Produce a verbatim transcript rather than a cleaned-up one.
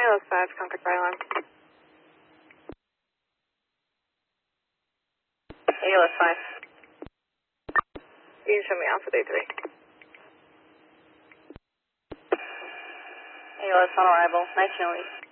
A L S five, contact by alarm. A L S five. You can show me Alpha Day three. A L S on arrival, nineteen oh eight.